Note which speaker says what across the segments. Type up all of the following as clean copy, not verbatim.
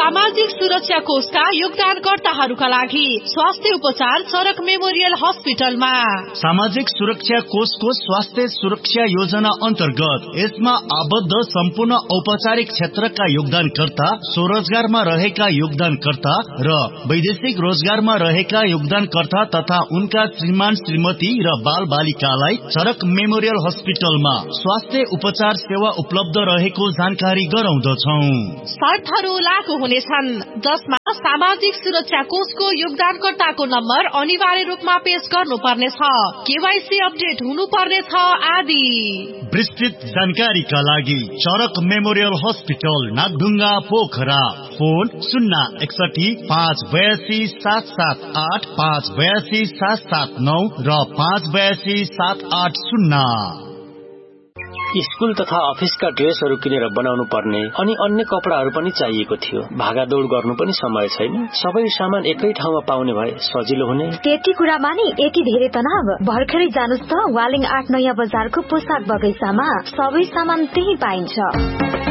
Speaker 1: सामाजिक सुरक्षा कोषका योगदानकर्ताहरूका लागि स्वास्थ्य उपचार चरक मेमोरियल हस्पिटलमा।
Speaker 2: सामाजिक सुरक्षा कोषको स्वास्थ्य सुरक्षा योजना अन्तर्गत यसमा आबद्ध सम्पूर्ण औपचारिक क्षेत्रका योगदानकर्ता, स्वरोजगारमा रहेका योगदानकर्ता र वैदेशिक रोजगारमा रहेका योगदानकर्ता तथा उनका श्रीमान श्रीमती र बाल बालिकालाई चरक मेमोरियल हस्पिटलमा स्वास्थ्य उपचार सेवा उपलब्ध रहेको जानकारी गराउँदछौं।
Speaker 1: शर्तहरू लागू हुनेछन्, जसमा सामाजिक सुरक्षा कोषको योगदानकर्ताको नम्बर अनिवार्य रूपमा पेश गर्नुपर्नेछ, केवाईसी अपडेट हुनुपर्नेछ आदि।
Speaker 2: विस्तृत जानकारीका लागि चरक memorial hospital Nagdhunga Pokhara, phone 061 582 778 582 779 र 582 780।
Speaker 3: स्कूल तथा अफिसका ड्रेसहरू किनेर बनाउनु पर्ने अनि अन्य कपडाहरू पनि चाहिएको थियो। भागादौड गर्नु पनि समय छैन। सबै सामान एकै ठाउँमा पाउने भए सजिलो हुने।
Speaker 4: त्यति कुरामा नि यति धेरै तनाव। भर्खरै जानुस् त वालिङ 8 नयाँ बजारको पोसाक बगैँचामा सबै सामान त्यही पाइन्छ।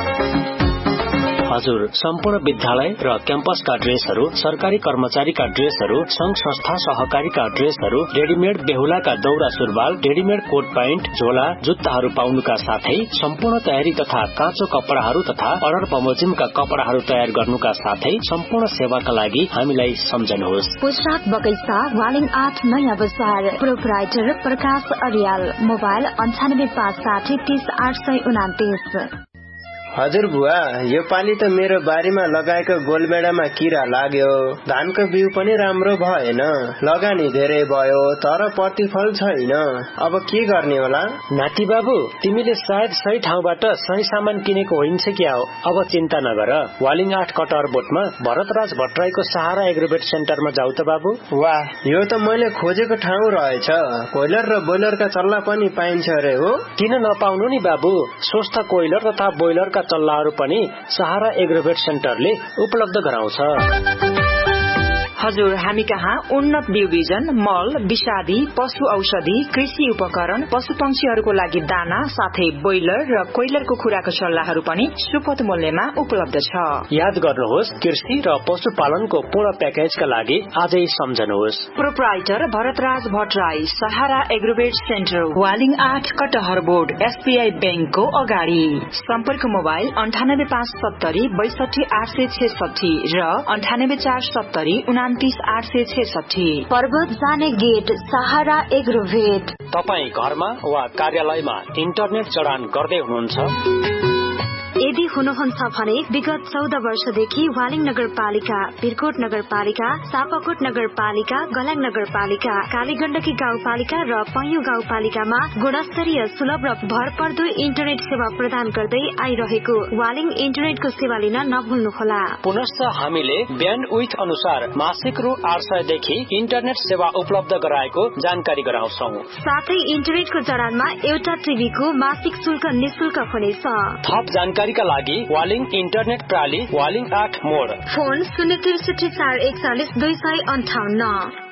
Speaker 3: हजुर, सम्पूर्ण विद्यालय र क्याम्पसका ड्रेसहरू, सरकारी कर्मचारीका ड्रेसहरू, संघ संस्था सहकारीका ड्रेसहरू, रेडिमेड बेहुलाका दौरा सुरुवाल, रेडिमेड कोट प्यान्ट, झोला, जुत्ताहरू पाउनुका साथै सम्पूर्ण तयारी तथा काँचो कपडाहरू तथा अर्डर बमोजिमका कपडाहरू तयार गर्नुका साथै सम्पूर्ण सेवाका लागि हामीलाई सम्झनुहोस्।
Speaker 4: पोसाक बगैँचा वालिङ 8 नयाँ बजार। प्रोपराइटर प्रकाश अर्याल। मोबाइल 9856 30 829।
Speaker 5: हजुर बुवा, यो पाली त मेरो बारीमा लगाएको गोलबेडामा किरा लाग्यो। धानको बिउ पनि राम्रो भएन, लगानी धेरै भयो तर प्रतिफल छैन। अब के गर्ने होला?
Speaker 3: नाति बाबु, तिमीले सायद सही ठाउँबाट सही सामान किनेको होइन्छ क्या हो। अब चिन्ता नगर, वालिङ 8 कटहर बोटमा भरतराज भट्टराईको सहारा एग्रोवेट सेन्टरमा जाऊ त बाबु।
Speaker 5: वाह, यो त मैले खोजेको ठाउँ रहेछ। कोइलर र बोइलरका चल्ला पनि पाइन्छ रे हो?
Speaker 3: किन नपाउनु नि बाबु, स्वस्थ कोइलर तथा बोइलरका चल्लाहरू पनि सहारा एग्रोवेट सेन्टरले उपलब्ध गराउँछ।
Speaker 6: हजुर, हामी कहाँ उन्नत बिउ बिजन, मल, विषादी, पशु औषधि, कृषि उपकरण, पशु पंक्षीहरूको लागि दाना साथै बोइलर र कोइलरको खुराको सल्लाहहरू पनि सुपथ मूल्यमा उपलब्ध छ।
Speaker 3: याद गर्नुहोस्, कृषि र पशुपालनको पूर्ण प्याकेजका लागि आजै सम्झनुहोस्।
Speaker 6: प्रोपराइटर भरतराज भट्टराई, सहारा एग्रोवेट सेन्टर, वालिङ 8 कटहर बोर्ड, एसबीआई बैंकको अगाडि। सम्पर्क मोबाइल 98570 62 866 र 98470 29 866।
Speaker 4: पर्वत जाने गेट सहारा एग्रोवेट।
Speaker 3: तपाईँ घरमा वा कार्यालयमा इन्टरनेट जडान गर्दै हुनुहुन्छ?
Speaker 4: यदि हुनुहुन्छ भने विगत 14 वर्षदेखि वालिङ नगरपालिका, पिरकोट नगरपालिका, सापाकोट नगरपालिका, गलाङ नगरपालिका, कालीगण्डकी गाउँपालिका र पैयुँ गाउँपालिकामा गुणस्तरीय, सुलभ र भरपर्दो इन्टरनेट सेवा प्रदान गर्दै आइरहेको वालिङ इन्टरनेटको सेवा लिन नभुल्नुहोला।
Speaker 3: पुनश्च हामीले ब्यान्डविड्थ अनुसार मासिक रु 800 देखि इन्टरनेट सेवा उपलब्ध गराएको जानकारी गराउँछौ।
Speaker 4: साथै इन्टरनेटको जडानमा एउटा टिभीको मासिक शुल्क निशुल्क हुनेछ।
Speaker 3: थप जानकारीका लागि वालिङ इन्टरनेट प्राली, वालिङ 8 मोड,
Speaker 4: फोन 063 441 258।